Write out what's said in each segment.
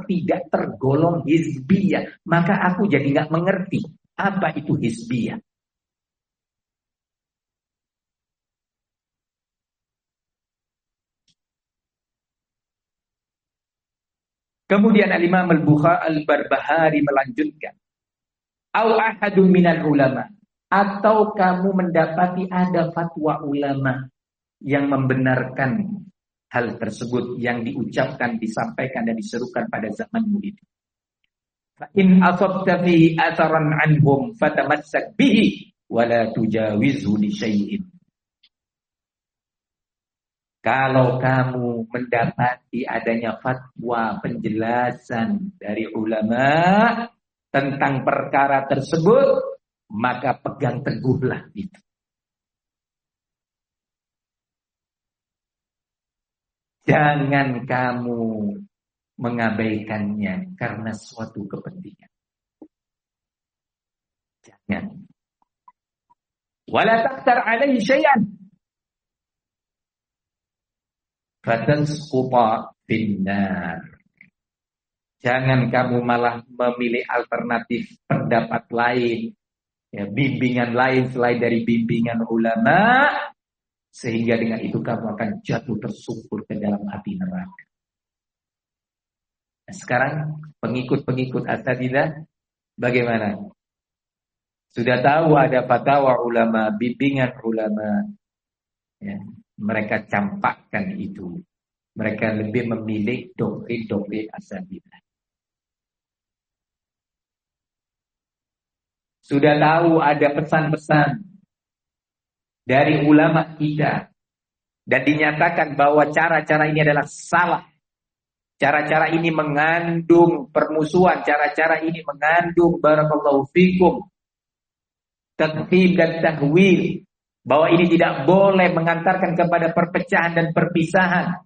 tidak tergolong hizbiyah. Maka aku jadi nggak mengerti apa itu hizbiyah. Kemudian Al-Imam Al-Barbahari melanjutkan, au ahadun minal ulama, atau kamu mendapati ada fatwa ulama yang membenarkan hal tersebut yang diucapkan, disampaikan dan diserukan pada zamanmu itu. Fa in asabta fihi atharan anhum fatamassak bihi wa la tujawizhu li syai'in. Kalau kamu mendapati adanya fatwa penjelasan dari ulama tentang perkara tersebut, maka pegang teguhlah itu. Jangan kamu mengabaikannya karena suatu kepentingan. Jangan. Wala taqtar alaihi syai'an fatasquta finnar. Jangan kamu malah memilih alternatif pendapat lain, ya, bimbingan lain selain dari bimbingan ulama, sehingga dengan itu kamu akan jatuh tersungkur ke dalam api neraka. Nah, sekarang pengikut-pengikut asatidzah bagaimana? Sudah tahu ada fatwa ulama, bimbingan ulama, ya, mereka campakkan itu. Mereka lebih memilih doktrin-doktrin asatidzah. Sudah tahu ada pesan-pesan dari ulama kita dan dinyatakan bahwa cara-cara ini adalah salah. Cara-cara ini mengandung permusuhan, cara-cara ini mengandung barakallahu fikum takfir dan tahwil, bahwa ini tidak boleh mengantarkan kepada perpecahan dan perpisahan.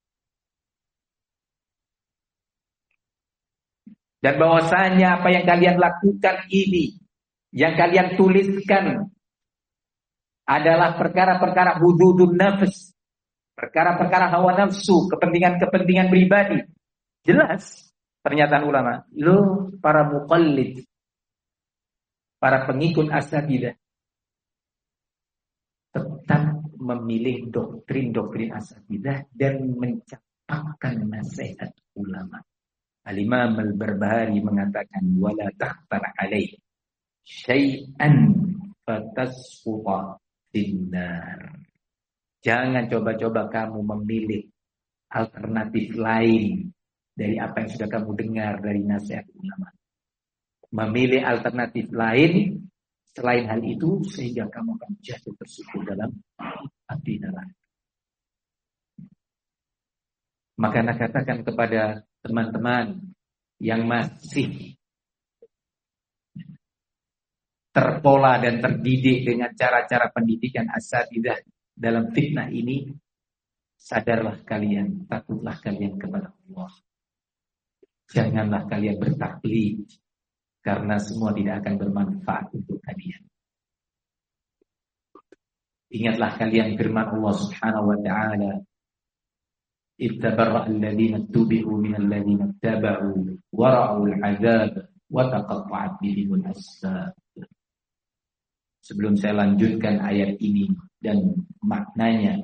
Dan bahwasanya apa yang kalian lakukan ini, yang kalian tuliskan adalah perkara-perkara hududun nafs, perkara-perkara hawa nafsu, kepentingan-kepentingan pribadi. Jelas pernyataan ulama. Lo para muqallid, para pengikut asatidzah, tetap memilih doktrin-doktrin asatidzah dan mencampakkan nasihat ulama. Al-Imam Al-Barbahari mengatakan wala takhtar alaih syai'an fatasquta finnar. Jangan coba-coba kamu memilih alternatif lain dari apa yang sudah kamu dengar dari nasihat ulama. Memilih alternatif lain selain hal itu sehingga kamu akan jatuh tersungkur dalam api neraka. Maka nak katakan kepada teman-teman yang masih terpola dan terdidik dengan cara-cara pendidikan asatidzah dalam fitnah ini, sadarlah kalian, takutlah kalian kepada Allah. Janganlah kalian bertaklid, karena semua tidak akan bermanfaat untuk kalian. Ingatlah kalian firman Allah Subhanahu wa ta'ala, ittabarra alladhina tubi'u minal ladhina taba'u wa ra'ul 'adzab wa taqatta'at bihimul asbab. Sebelum saya lanjutkan ayat ini dan maknanya,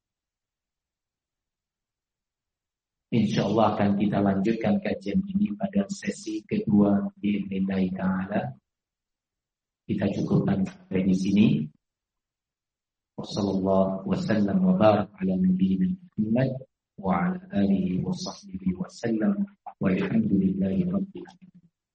insyaallah akan kita lanjutkan kajian ini pada sesi kedua bi'idznillah ta'ala. Kita cukupkan sampai di sini. Wassallallahu wasallam wa barak ala nabiyyina Muhammad wa ala alihi wa sahbihi wa sallam walhamdulillahi rabbil alamin.